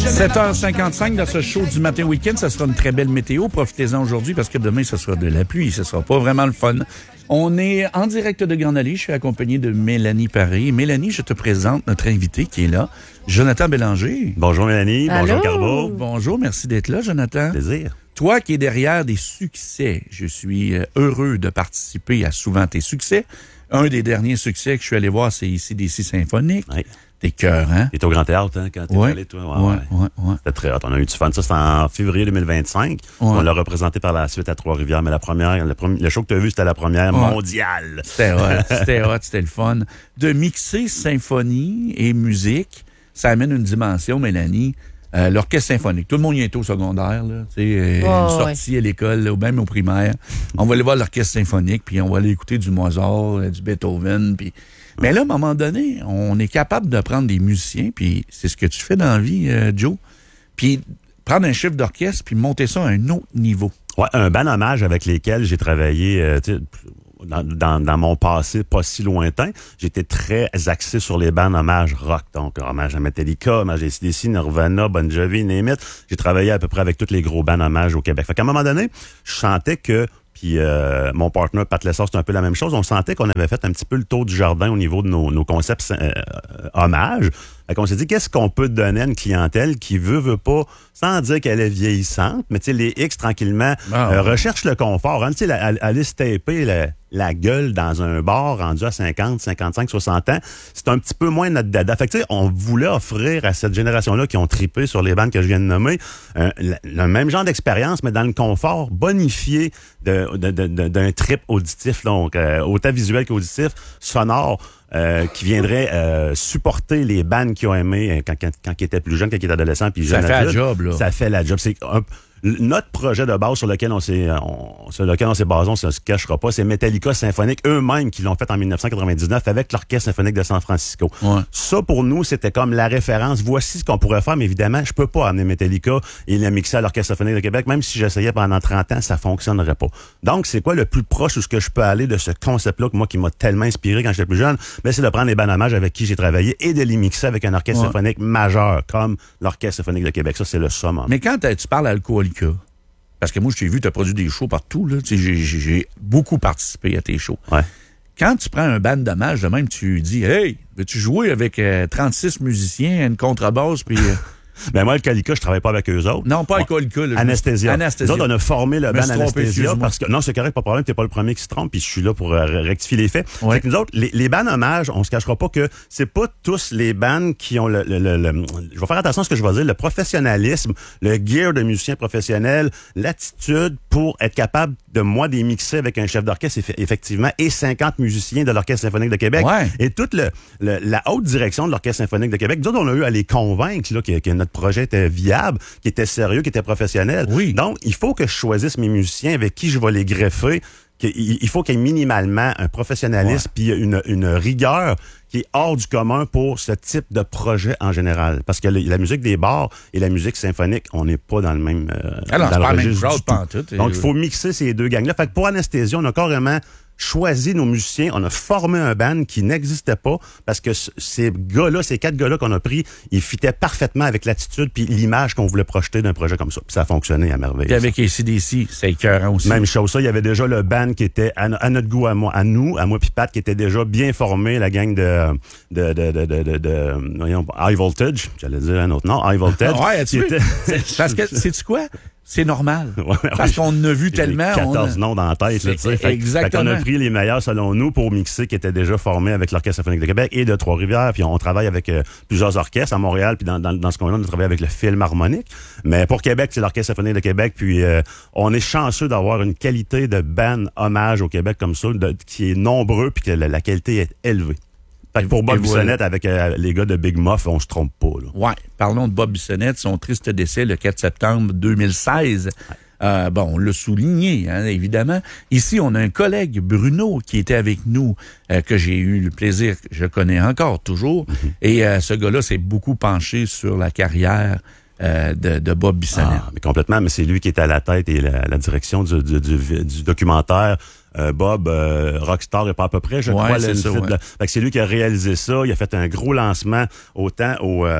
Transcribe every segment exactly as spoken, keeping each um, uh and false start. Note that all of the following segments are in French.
sept heures cinquante-cinq dans ce show du matin week-end. Ça sera une très belle météo. Profitez-en aujourd'hui parce que demain, ce sera de la pluie. Ce sera pas vraiment le fun. On est en direct de Grande Allée. Je suis accompagné de Mélanie Paré. Mélanie, je te présente notre invité qui est là, Jonathan Bélanger. Bonjour Mélanie. Allô? Bonjour Carbo. Bonjour, merci d'être là, Jonathan. Plaisir. Toi qui es derrière des succès, je suis heureux de participer à souvent tes succès. Un des derniers succès que je suis allé voir, c'est ici des six symphoniques. Oui. T'es cœur, hein? T'es au Grand Théâtre, hein, quand t'es Ouais. allé, toi? Ouais, ouais, ouais. C'était très hot. On a eu du fun. Ça, c'était en février deux mille vingt-cinq. Ouais. On l'a représenté par la suite à Trois-Rivières. Mais la première, le, premier, le show que t'as vu, c'était la première Ouais. mondiale. C'était hot, c'était hot, c'était le fun. De mixer symphonie et musique, ça amène une dimension, Mélanie. Euh, l'orchestre symphonique. Tout le monde y est au secondaire, là. Tu sais, euh, Oh, une sortie ouais. à l'école, là, ou même au primaire. On va aller voir l'orchestre symphonique, puis on va aller écouter du Mozart, euh, du Beethoven, puis... Mais là, à un moment donné, on est capable de prendre des musiciens, puis c'est ce que tu fais dans la vie, euh, Joe, puis prendre un chef d'orchestre, puis monter ça à un autre niveau. Ouais, un band hommage avec lesquels j'ai travaillé, euh, tu sais, Dans, dans, dans mon passé pas si lointain, j'étais très axé sur les bands hommage rock. Donc, hommage à Metallica, hommage à A C D C, Nirvana, Bon Jovi, name it. J'ai travaillé à peu près avec tous les gros bands hommage au Québec. Fait qu'à un moment donné, je sentais que, puis euh, mon partner, Pat Lessard, c'était un peu la même chose. On sentait qu'on avait fait un petit peu le tour du jardin au niveau de nos, nos concepts euh, hommage. Fait qu'on s'est dit, qu'est-ce qu'on peut donner à une clientèle qui veut, veut pas, sans dire qu'elle est vieillissante, mais tu sais, les X, tranquillement, Ah, euh, ouais. recherchent le confort. Hein, tu sais, la- aller se taper la, la gueule dans un bar rendu à cinquante, cinquante-cinq, soixante ans, c'est un petit peu moins notre dada. Fait que tu sais, on voulait offrir à cette génération-là qui ont trippé sur les bandes que je viens de nommer, euh, le, le même genre d'expérience, mais dans le confort bonifié de, de, de, de- d'un trip auditif, donc euh, autant visuel qu'auditif, sonore. Euh, qui viendrait euh, supporter les bandes qu'ils ont aimé euh, quand, quand, quand ils étaient plus jeunes, quand ils étaient adolescents. Puis Ça jeunes fait la adultes. job, là. Ça fait la job. C'est un, notre projet de base sur lequel on s'est on, sur lequel on s'est basé, on se cachera pas, c'est Metallica Symphonique eux-mêmes qui l'ont fait en dix-neuf cent quatre-vingt-dix-neuf avec l'Orchestre Symphonique de San Francisco. Ouais. Ça, pour nous, c'était comme la référence. Voici ce qu'on pourrait faire, mais évidemment, je peux pas amener Metallica et la mixer à l'Orchestre Symphonique de Québec. Même si j'essayais pendant trente ans, ça fonctionnerait pas. Donc, c'est quoi le plus proche où ce que je peux aller de ce concept-là, que moi, qui m'a tellement inspiré quand j'étais plus jeune? Ben, c'est de prendre les bandes hommages avec qui j'ai travaillé et de les mixer avec un orchestre Ouais. symphonique majeur, comme l'Orchestre Symphonique de Québec. Ça, c'est le summum. Mais quand tu parles à Alcoolica, parce que moi, je t'ai vu, tu as produit des shows partout, là. Tu sais, j'ai- j'ai j'ai beaucoup participé à tes shows. Ouais. Quand tu prends un band d'hommage, de même, tu dis, hey, veux-tu jouer avec euh, trente-six musiciens, une contrebasse, puis... euh, Ben moi, le Calica, je travaille pas avec eux autres. non, pas On- Alcoolica. là. Anesthésia. Anesthésia. Nous autres, on a formé le Je me band suis trompé, Anesthésia excuse-moi. parce que, non, c'est correct, pas de problème, t'es pas le premier qui se trompe, puis je suis là pour euh, rectifier les faits. Ouais. Fait que nous autres, les, les bands hommages, on se cachera pas que c'est pas tous les bands qui ont le, le, le, le- je vais faire attention à ce que je vais dire, le professionnalisme, le gear de musicien professionnel, l'attitude pour être capable de, moi, des mixer avec un chef d'orchestre, eff- effectivement, et cinquante musiciens de l'Orchestre Symphonique de Québec. Ouais. Et toute le, le- la haute direction de l'Orchestre Symphonique de Québec, nous autres, on a eu à les convaincre, là, que, que notre projet était viable, qui était sérieux, qui était professionnel. Oui. Donc, il faut que je choisisse mes musiciens avec qui je vais les greffer. Que- Il il faut qu'il y ait minimalement un professionnalisme puis une, une rigueur qui est hors du commun pour ce type de projet en général. Parce que le- la musique des bars et la musique symphonique, on n'est pas dans le même euh, Ah non, dans c'est le pas la même registre crowd, du tout. pantoute. Donc, il faut mixer ces deux gangs-là. Fait que pour Anesthésia, on a carrément choisi nos musiciens. On a formé un band qui n'existait pas parce que c- ces gars-là, ces quatre gars-là qu'on a pris, ils fitaient parfaitement avec l'attitude puis l'image qu'on voulait projeter d'un projet comme ça. Puis ça a fonctionné à merveille. Puis avec A C D C, c'est écœurant aussi. Même chose, ça, il y avait déjà le band qui était à, à notre goût, à moi, à nous, à moi puis Pat, qui était déjà bien formé, la gang de de de de de, de, de voyons, High Voltage, j'allais dire un autre nom, High Voltage. Ouais, qui tu était- C'est- Parce que, sais-tu quoi? C'est normal. Ouais, Parce ouais. qu'on en a vu J'ai tellement. on a- quatorze noms dans la tête, là, tu sais. C'est- Fait que- exactement. Fait qu'on a pris les meilleurs, selon nous, pour mixer, qui étaient déjà formés avec l'Orchestre Symphonique de Québec et de Trois-Rivières. Puis on travaille avec euh, plusieurs orchestres à Montréal, puis dans, dans, dans ce coin-là, on a travaillé avec le Philharmonique. Mais pour Québec, c'est l'Orchestre Symphonique de Québec. Puis euh, on est chanceux d'avoir une qualité de band hommage au Québec comme ça, de- qui est nombreux, puis que la, la qualité est élevée. Fait que pour Bob Et voilà. Bissonnette, avec euh, les gars de Big Muff, on se trompe pas, là. Ouais. Parlons de Bob Bissonnette, son triste décès le quatre septembre deux mille seize. Euh, bon, on l'a souligné, hein, évidemment. Ici, on a un collègue, Bruno, qui était avec nous, euh, que j'ai eu le plaisir, je connais encore toujours. Mm-hmm. Et euh, ce gars-là s'est beaucoup penché sur la carrière euh, de, de Bob Bissonnette. Ah, mais complètement, mais c'est lui qui est à la tête et la, la direction du, du, du, du documentaire. Euh, Bob, euh, Rockstar et pas à peu près, je Ouais, crois. c'est le ça, titre ouais. de la- Fait que c'est lui qui a réalisé ça. Il a fait un gros lancement autant au... Euh,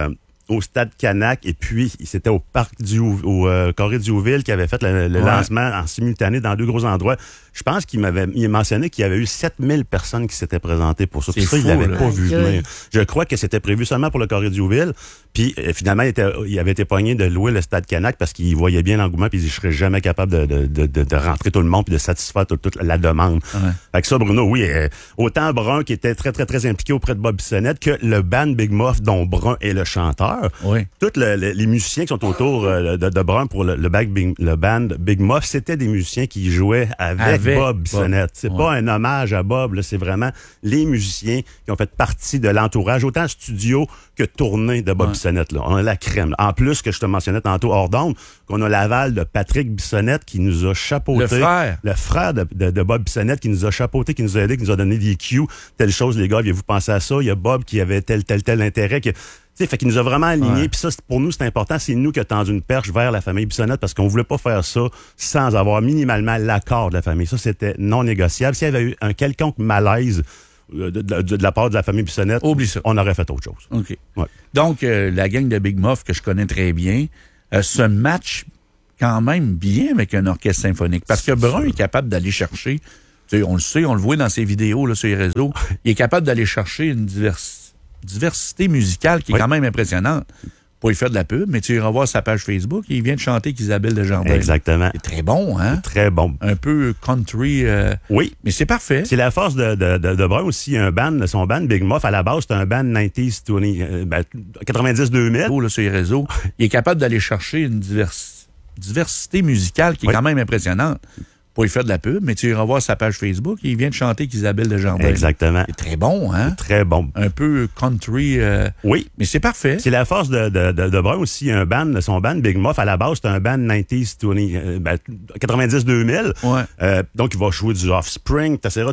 au Stade Canac et puis c'était au parc du au euh, Corée du Hauville qui avait fait le, le ouais. lancement en simultané dans deux gros endroits. Je pense qu'il m'avait il mentionné qu'il y avait eu sept mille personnes qui s'étaient présentées pour ça. Tout ça, il l'avait pas vu venir. Je crois que c'était prévu seulement pour le Corée du Hauville. Puis euh, finalement, il, était, il avait été pogné de louer le Stade Canac parce qu'il voyait bien l'engouement puis il serait jamais capable de, de, de, de, de rentrer tout le monde puis de satisfaire toute, toute la demande. Ouais. Fait que ça, Bruno, oui, euh, autant Brun qui était très, très, très impliqué auprès de Bob Bissonnette que le band Big Muff dont Brun est le chanteur. Oui. Tous le, le, les musiciens qui sont autour euh, de, de Brun pour le, le, big, le band Big Muff, c'était des musiciens qui jouaient avec, avec Bob Bissonnette. C'est ouais. pas un hommage à Bob, là, c'est vraiment les musiciens qui ont fait partie de l'entourage, autant studio que tournée de Bob ouais. Bissonnette. Là. On a la crème. Là. En plus, que je te mentionnais tantôt hors d'onde, qu'on a l'aval de Patrick Bissonnette qui nous a chapeauté. Le frère. Le frère de, de, de Bob Bissonnette qui nous a chapeauté, qui nous a aidé, qui nous a donné des cues. Telle chose, les gars, aviez-vous pensé à ça? Il y a Bob qui avait tel, tel, tel intérêt. Que, t'sais, fait qu'il nous a vraiment alignés. Puis ça, pour nous, c'est important. C'est nous qui a tendu une perche vers la famille Bissonnette parce qu'on voulait pas faire ça sans avoir minimalement l'accord de la famille. Ça, c'était non négociable. S'il y avait eu un quelconque malaise de, de, de, de la part de la famille Bissonnette, oublie ça. On aurait fait autre chose. OK. Ouais. Donc, euh, la gang de Big Muff que je connais très bien, euh, se match quand même bien avec un orchestre symphonique. Parce que Brun est capable d'aller chercher, on le sait, on le voit dans ses vidéos là, sur les réseaux, il est capable d'aller chercher une diversité. diversité musicale qui est oui. quand même impressionnante. Pour y faire de la pub, mais tu iras voir sa page Facebook, il vient de chanter avec Isabelle Desjardins. Exactement. C'est très bon, hein? C'est très bon. Un peu country. Euh... Oui. Mais c'est parfait. C'est la force de, de, de, de Brun aussi. Un band, son band Big Muff, à la base, c'est un band nineties, vingt, ben, quatre-vingt-dix deux mille. Oh, là, sur les réseaux. Il est capable d'aller chercher une divers... diversité musicale qui est oui. quand même impressionnante. Pour y faire de la pub, mais tu iras voir sa page Facebook, il vient de chanter avec Isabelle Desjardins. Exactement. C'est très bon, hein? C'est très bon. Un peu country. Euh... Oui. Mais c'est parfait. C'est la force de, de, de, de Brun aussi. Un band, son band Big Muff, à la base, c'est un band nineties, vingt, ben, quatre-vingt-dix deux mille. Ouais. Euh, donc, il va jouer du Offspring, t'essaieras